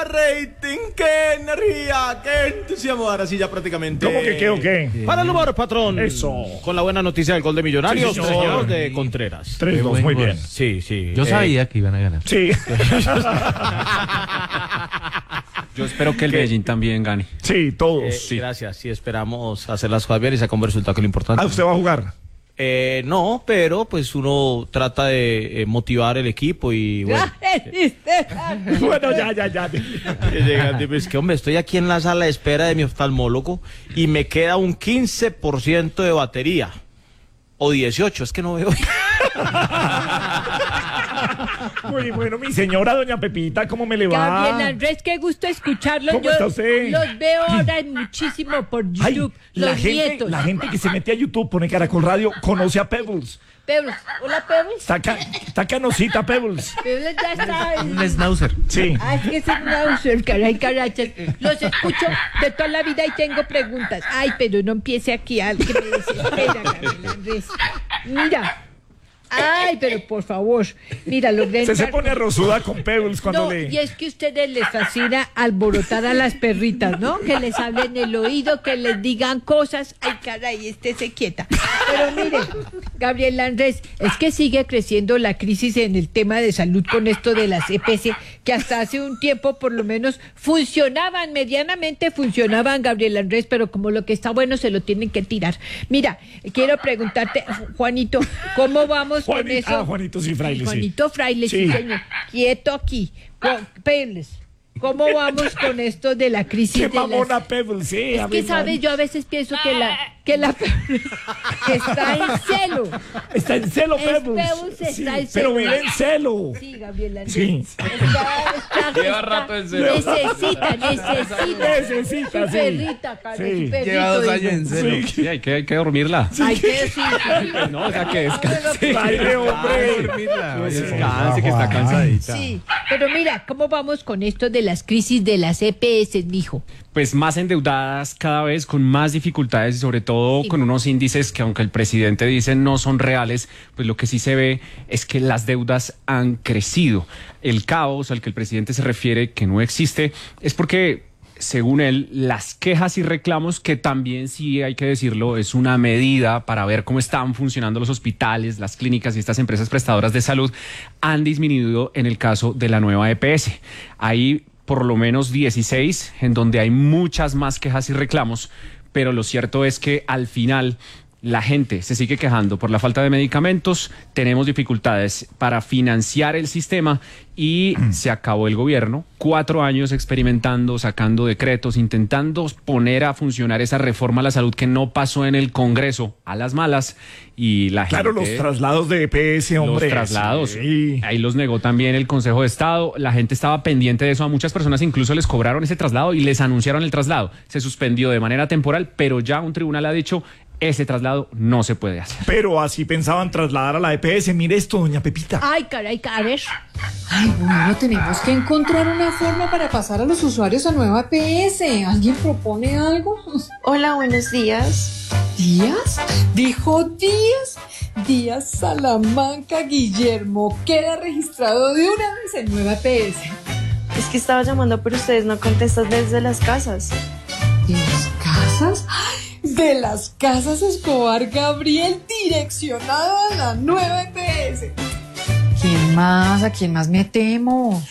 rating, qué energía, qué entusiasmo. Ahora sí, ya prácticamente. ¿Cómo que qué o qué? Para el humor, patrón. Eso. Con la buena noticia del gol de Millonarios, Sí, 3-2 de Contreras. 3-2, muy bien. Sí, sí. Yo sabía que iban a ganar. Sí. Yo espero que el Medellín también gane. Sí, todos. Sí. Gracias, sí, esperamos hacer las cosas bien y sacar un resultado que es lo importante. Ah, ¿usted va a jugar? No, pero pues uno trata de motivar el equipo y bueno. Bueno, ya. Es que hombre, estoy aquí en la sala de espera de mi oftalmólogo y me queda un 15% de batería. O 18, es que no veo. Muy bueno, mi señora doña Pepita, ¿cómo me le va? Gabriel Andrés, qué gusto escucharlos. ¿Cómo Yo está usted? los veo ahora muchísimo por Ay, YouTube. Los nietos. la gente que se mete a YouTube, pone Caracol Radio, conoce a Pebbles. Pebbles. Hola, Pebbles. Está canosita, Pebbles. Pebbles ya está. Un schnauzer. Sí. Ay, es que es un Nauser, caray, carachas. Los escucho de toda la vida y tengo preguntas. Ay, pero no empiece aquí al que me desespera, Gabriel Andrés. Mira. Ay, pero por favor, mira, logré Se pone rosuda con Pebbles cuando no, le... y es que a ustedes les fascina alborotar a las perritas, ¿no? Que les hablen el oído, que les digan cosas. Ay, caray, estése quieta. Pero mire, Gabriel Andrés, es que sigue creciendo la crisis en el tema de salud con esto de las EPS, que hasta hace un tiempo por lo menos medianamente funcionaban, Gabriel Andrés, pero como lo que está bueno se lo tienen que tirar. Mira, quiero preguntarte, Juanito, ¿cómo vamos con eso? Juanito sí, Fraile, Juanito Fraile, sí, señor. Quieto aquí. Pebbles, ¿cómo vamos con esto de la crisis Qué de mamona las... Pebbles, sí. Es que, ¿sabes? Yo a veces pienso que la Pebbles que está en celo. Está en celo, Pebbles. Pebbles está en pero celo. vive en celo. Sí, Gabriel Andrés. Sí. Lleva rato en celo. Necesita. Su sí. perrita, cara, Sí. su perrito, Lleva 2 años digo. en celo. Sí, hay que dormirla. Ay, que sí. No, o sea, que descanse. Ay, hombre. Descanse, que está cansadita. Sí, pero mira, ¿cómo vamos con esto de las crisis de las EPS, mijo? Pues más endeudadas cada vez, con más dificultades y sobre todo con unos índices que, aunque el presidente dice no son reales, pues lo que sí se ve es que las deudas han crecido. El caos al que el presidente se refiere, que no existe, es porque, según él, las quejas y reclamos, que también sí hay que decirlo, es una medida para ver cómo están funcionando los hospitales, las clínicas y estas empresas prestadoras de salud, han disminuido en el caso de la nueva EPS. Hay por lo menos 16 en donde hay muchas más quejas y reclamos, pero lo cierto es que al final la gente se sigue quejando por la falta de medicamentos, tenemos dificultades para financiar el sistema y se acabó el gobierno. 4 años experimentando, sacando decretos, intentando poner a funcionar esa reforma a la salud que no pasó en el Congreso a las malas y la gente... Claro, los traslados de EPS, hombre. Los traslados, Sí. ahí los negó también el Consejo de Estado, la gente estaba pendiente de eso, a muchas personas incluso les cobraron ese traslado y les anunciaron el traslado, se suspendió de manera temporal, pero ya un tribunal ha dicho ese traslado no se puede hacer. Pero así pensaban trasladar a la EPS. Mire esto, doña Pepita. Ay, caray, a ver. Ay, bueno, tenemos que encontrar una forma para pasar a los usuarios a nueva EPS. ¿Alguien propone algo? Hola, buenos días. ¿Díaz? ¿Dijo Díaz? Díaz Salamanca Guillermo queda registrado de una vez en nueva EPS. Es que estaba llamando, pero ustedes no contestan desde las casas. ¿De las casas? ¡Ay! De las casas Escobar Gabriel, direccionado a la nueva EPS. ¿Quién más? ¿A quién más metemos?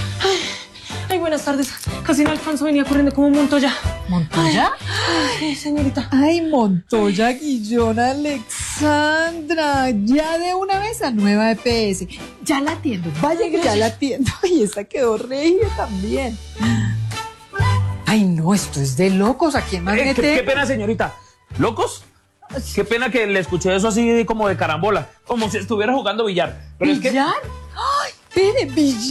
Ay, buenas tardes. Casi no alcanzo, venía corriendo como Montoya. ¿Montoya? Ay, señorita. Ay, Montoya Guillón Alexandra. Ya de una vez a nueva EPS. Ya la atiendo. Vaya que ya la atiendo. Ay, esta quedó regia también. Ay, no, esto es de locos. ¿A quién más metemos? Qué pena, señorita. ¿Locos? Qué pena que le escuché eso así como de carambola, como si estuviera jugando billar. Pero ¿Billar? Ay, espere,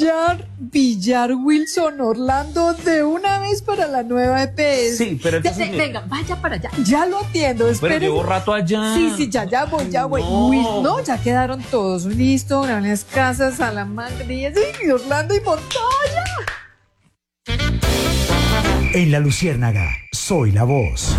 billar Wilson Orlando de una vez para la nueva EPS. Sí, pero entonces... Venga, vaya para allá. Ya lo atiendo, espere. Pero llevo rato allá. Sí, ya voy. No, ya quedaron todos listos. Grandes Casas, Salamanca, Orlando y Montoya. En La Luciérnaga, soy la voz.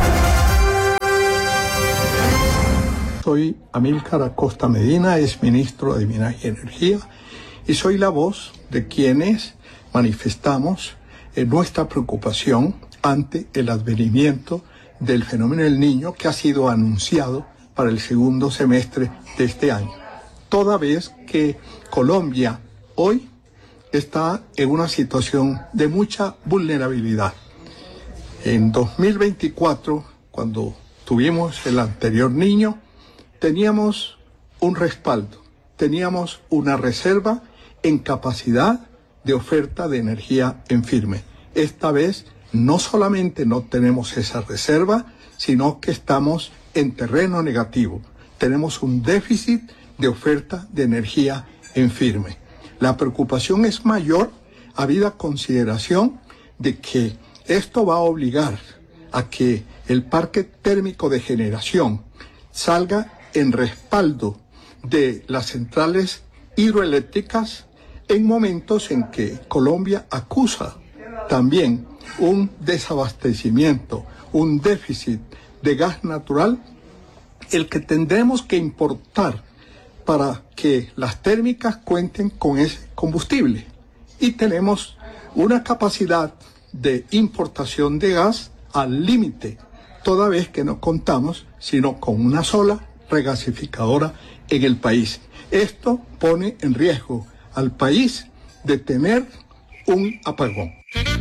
Soy Amílcar Acosta Medina, es ministro de Minas y Energía, y soy la voz de quienes manifestamos nuestra preocupación ante el advenimiento del fenómeno del Niño que ha sido anunciado para el segundo semestre de este año. Toda vez que Colombia hoy está en una situación de mucha vulnerabilidad. En 2024, cuando tuvimos el anterior Niño, teníamos un respaldo, teníamos una reserva en capacidad de oferta de energía en firme. Esta vez no solamente no tenemos esa reserva, sino que estamos en terreno negativo. Tenemos un déficit de oferta de energía en firme. La preocupación es mayor habida consideración de que esto va a obligar a que el parque térmico de generación salga en respaldo de las centrales hidroeléctricas en momentos en que Colombia acusa también un desabastecimiento, un déficit de gas natural, el que tendremos que importar para que las térmicas cuenten con ese combustible. Y tenemos una capacidad de importación de gas al límite, toda vez que no contamos sino con una sola regasificadora en el país. Esto pone en riesgo al país de tener un apagón.